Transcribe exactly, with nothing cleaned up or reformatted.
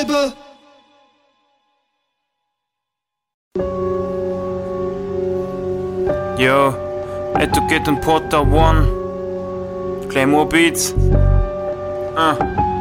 Bombe. Yo, Educate und Porter One, Claymore Beats. Uh.